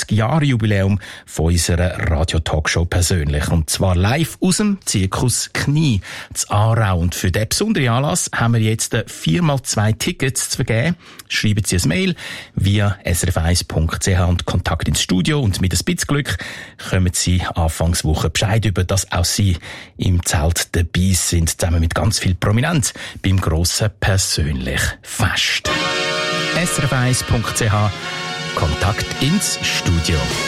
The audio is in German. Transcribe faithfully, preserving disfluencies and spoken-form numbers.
fünfzig Jahre Jubiläum von unserer Radio-Talkshow persönlich. Und zwar live aus dem Zirkus Knie zu Aarau. Und für diesen besonderen Anlass haben wir jetzt viermal zwei Tickets zu vergeben. Schreiben Sie ein Mail via s r f eins punkt c h und Kontakt ins Studio. Und mit ein bisschen Glück kommen Sie Anfangswoche Bescheid über, dass auch Sie im Zelt dabei sind, zusammen mit ganz viel Prominenz beim grossen persönlich Fest. s r f eins punkt c h Kontakt ins Studio.